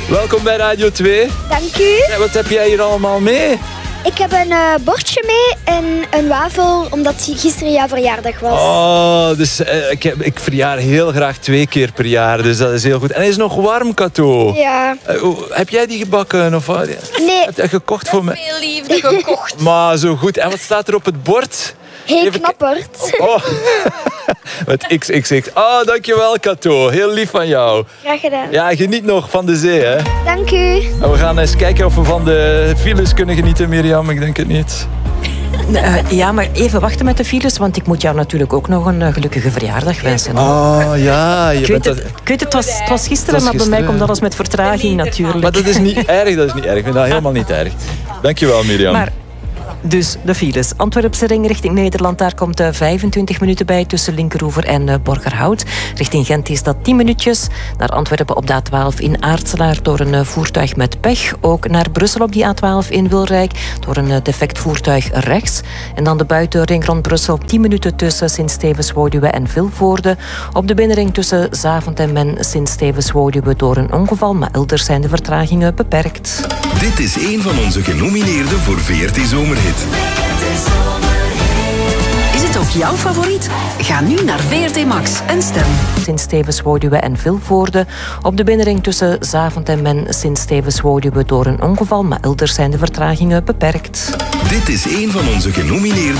welkom bij Radio 2. Dank u. Ja, wat heb jij hier allemaal mee? Ik heb een bordje mee en een wafel, omdat gisteren jouw verjaardag was. Oh, dus ik verjaar heel graag 2 keer per jaar, dus dat is heel goed. En hij is nog warm, Kato. Ja. Heb jij die gebakken? Of wat? Nee. Heb jij gekocht voor me? Veel liefde gekocht. Maar zo goed. En wat staat er op het bord? Heel knapperd. Oh, met XXX. Oh, dankjewel, Kato. Heel lief van jou. Graag gedaan. Ja, geniet nog van de zee, hè. Dank u. En we gaan eens kijken of we van de files kunnen genieten, Mirjam. Ik denk het niet. Ja, maar even wachten met de files, want ik moet jou natuurlijk ook nog een gelukkige verjaardag wensen. Oh, ja. Ik weet het, het was gisteren, maar bij mij komt alles met vertraging natuurlijk. Maar dat is niet erg, dat is niet erg. Ik vind dat helemaal niet erg. Dankjewel, Mirjam. Maar, dus de files. Antwerpse ring richting Nederland, daar komt 25 minuten bij tussen Linkeroever en Borgerhout. Richting Gent is dat 10 minuutjes. Naar Antwerpen op de A12 in Aartselaar door een voertuig met pech. Ook naar Brussel op die A12 in Wilrijk door een defect voertuig rechts. En dan de buitenring rond Brussel 10 minuten tussen Sint-Stevens-Woluwe en Vilvoorde. Op de binnenring tussen Zaventem en Sint-Stevens-Woluwe door een ongeval, maar elders zijn de vertragingen beperkt. Dit is een van onze genomineerden voor VRT Zomerhit. Is het ook jouw favoriet? Ga nu naar VRT Max en stem. Sint-Stevens-Woluwe en Vilvoorde. Op de binnenring tussen Zaventem en Sint-Stevens-Woluwe door een ongeval, maar elders zijn de vertragingen beperkt. Dit is een van onze genomineerden